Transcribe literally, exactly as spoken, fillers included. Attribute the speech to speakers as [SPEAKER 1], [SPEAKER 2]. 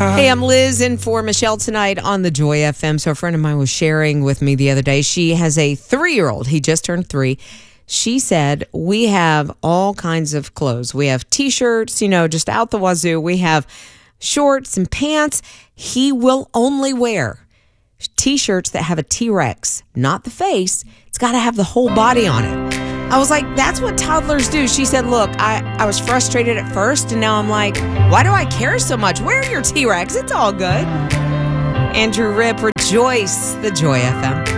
[SPEAKER 1] Hey, I'm Liz in for Michelle tonight on the Joy F M. So a friend of mine was sharing with me the other day. She has a three-year-old. He just turned three. She said, we have all kinds of clothes. We have T-shirts, you know, just out the wazoo. We have shorts and pants. He will only wear T-shirts that have a T-Rex, not the face. It's got to have the whole body on it. I was like, that's what toddlers do. She said, look, I, I was frustrated at first, and now I'm like, why do I care so much? Wear your T-Rex. It's all good. Andrew Ripp, Rejoice, the Joy F M.